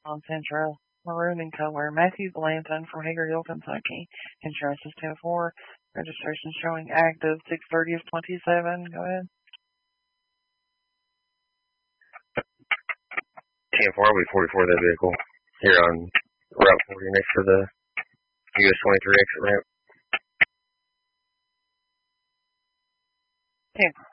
on Centra, maroon in color. Matthew Blanton from Hagerhill, Kentucky. Insurance is 10-4. Registration showing active 6/30 of 27. Go ahead. 10-4, we 44 that vehicle here on Route 40 next to the US 23 exit ramp. 10.